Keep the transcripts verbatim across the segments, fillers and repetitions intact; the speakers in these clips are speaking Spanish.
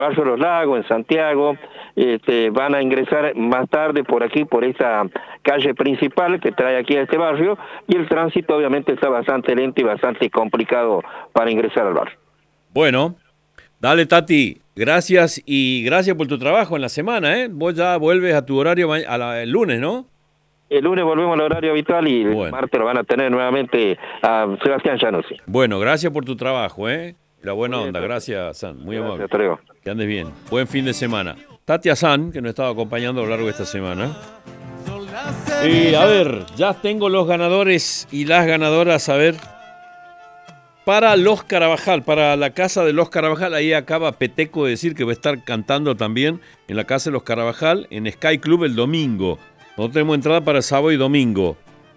Barrio Los Lagos, en Santiago, este, van a ingresar más tarde por aquí, por esta calle principal que trae aquí a este barrio, y el tránsito obviamente está bastante lento y bastante complicado para ingresar al barrio. Bueno, dale Tati, gracias y gracias por tu trabajo en la semana, ¿eh? Vos ya vuelves a tu horario a la, el lunes, ¿no? El lunes volvemos al horario habitual y el bueno. martes lo van a tener nuevamente a Sebastián Llanusi. Bueno, gracias por tu trabajo, ¿eh? La buena onda, gracias, San. Muy gracias, amable. Trego. Que andes bien. Buen fin de semana. Tatia San, que nos estaba acompañando a lo largo de esta semana. Y a ver, ya tengo los ganadores y las ganadoras, a ver. Para los Carabajal, para la casa de los Carabajal, ahí acaba Peteco de decir que va a estar cantando también en la casa de los Carabajal, en Sky Club el domingo. No tenemos entrada para el sábado y domingo.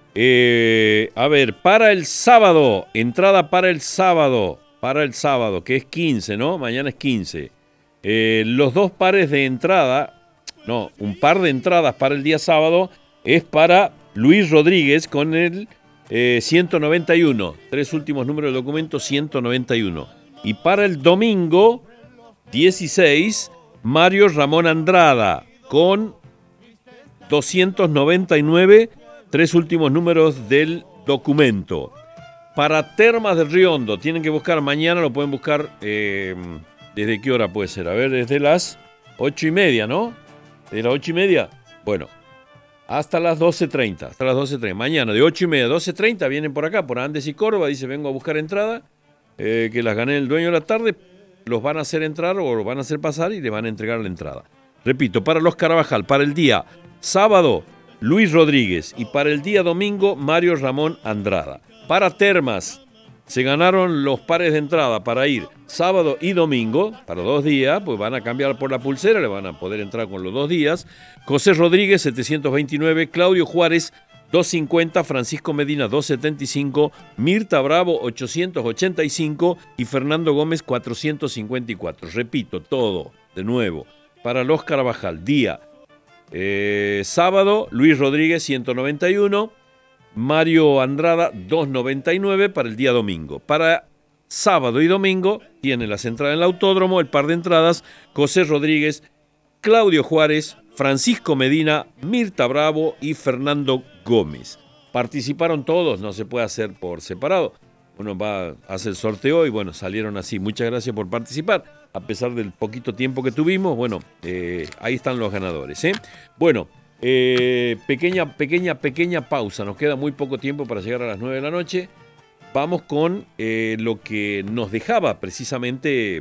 Eh, a ver, para el sábado, entrada para el sábado, para el sábado, que es quince, ¿no? Mañana es quince. Eh, los dos pares de entrada, no, un par de entradas para el día sábado es para Luis Rodríguez con el eh, ciento noventa y uno. Tres últimos números del documento, ciento noventa y uno. Y para el domingo dieciséis, Mario Ramón Andrada con doscientos noventa y nueve, tres últimos números del documento. Para Termas del Río Hondo, tienen que buscar mañana, lo pueden buscar, eh, ¿desde qué hora puede ser? A ver, desde las ocho y media, ¿no? ¿De las ocho y media? Bueno, hasta las doce treinta, hasta las doce treinta. Mañana de ocho y media a doce treinta vienen por acá, por Andes y Córdoba, dice, vengo a buscar entrada, eh, que las gané el dueño de la tarde, los van a hacer entrar o los van a hacer pasar y le van a entregar la entrada. Repito, para los Carabajal, para el día sábado, Luis Rodríguez, y para el día domingo, Mario Ramón Andrada. Para Termas, se ganaron los pares de entrada para ir sábado y domingo, para dos días, pues van a cambiar por la pulsera, le van a poder entrar con los dos días. José Rodríguez, setecientos veintinueve, Claudio Juárez, doscientos cincuenta, Francisco Medina, doscientos setenta y cinco, Mirta Bravo, ochocientos ochenta y cinco y Fernando Gómez, cuatrocientos cincuenta y cuatro. Repito, todo, de nuevo, para los Carabajal, día eh, sábado, Luis Rodríguez, ciento noventa y uno, Mario Andrada, doscientos noventa y nueve para el día domingo. Para sábado y domingo tiene las entradas en el autódromo, el par de entradas, José Rodríguez, Claudio Juárez, Francisco Medina, Mirta Bravo y Fernando Gómez. Participaron todos, no se puede hacer por separado. Uno va a hacer el sorteo y bueno, salieron así. Muchas gracias por participar. A pesar del poquito tiempo que tuvimos, bueno, eh, ahí están los ganadores, ¿eh? Bueno, Eh, pequeña, pequeña, pequeña pausa. Nos queda muy poco tiempo para llegar a las nueve de la noche. Vamos con eh, lo que nos dejaba precisamente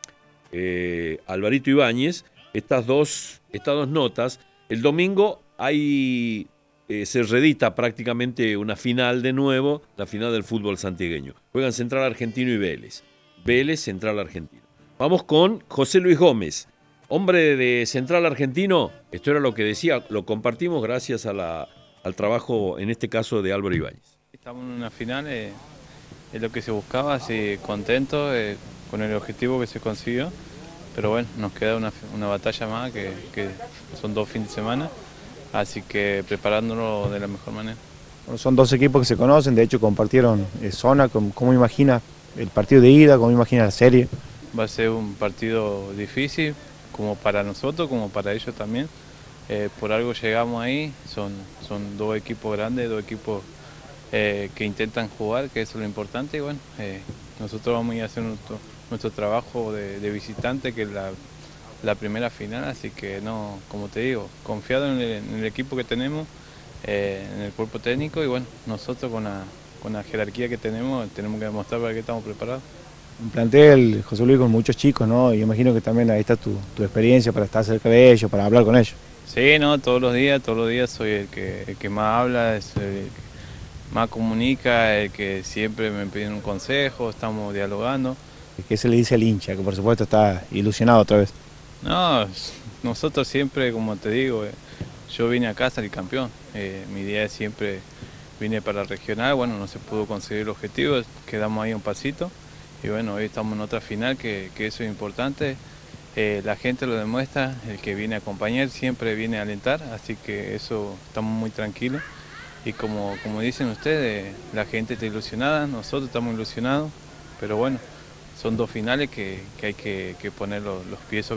eh, Alvarito Ibáñez. Estas dos, estas dos notas. El domingo hay, eh, se reedita prácticamente una final de nuevo, la final del fútbol santiagueño. Juegan Central Argentino y Vélez. Vélez, Central Argentino. Vamos con José Luis Gómez. Hombre de Central Argentino, esto era lo que decía, lo compartimos gracias a la, al trabajo, en este caso, de Álvaro Ibáñez. Estamos en una final, eh, es lo que se buscaba, así contento eh, con el objetivo que se consiguió, pero bueno, nos queda una, una batalla más, que, que son dos fines de semana, así que preparándonos de la mejor manera. Bueno, son dos equipos que se conocen, de hecho compartieron eh, zona, ¿cómo, cómo imagina el partido de ida, cómo imagina la serie? Va a ser un partido difícil, como para nosotros, como para ellos también. Eh, por algo llegamos ahí, son, son dos equipos grandes, dos equipos eh, que intentan jugar, que eso es lo importante. Y bueno, eh, nosotros vamos a ir a hacer nuestro, nuestro trabajo de, de visitante, que es la, la primera final, así que no, como te digo, confiado en el, en el equipo que tenemos, eh, en el cuerpo técnico, y bueno, nosotros con la, con la jerarquía que tenemos, tenemos que demostrar para qué estamos preparados. Un plantel, José Luis, con muchos chicos, ¿no? Y imagino que también ahí está tu, tu experiencia para estar cerca de ellos, para hablar con ellos. Sí, no, todos los días, todos los días soy el que, el que más habla, es el que más comunica, el que siempre me piden un consejo, estamos dialogando. ¿Qué se le dice al hincha, que por supuesto está ilusionado otra vez? No, nosotros siempre, como te digo, yo vine acá a salir campeón. Eh, mi idea es siempre, vine para regional, bueno, no se pudo conseguir el objetivo, quedamos ahí un pasito. Y bueno, hoy estamos en otra final, que, que eso es importante. Eh, la gente lo demuestra, el que viene a acompañar siempre viene a alentar, así que eso estamos muy tranquilos. Y como, como dicen ustedes, la gente está ilusionada, nosotros estamos ilusionados, pero bueno, son dos finales que, que hay que, que poner los, los pies sobre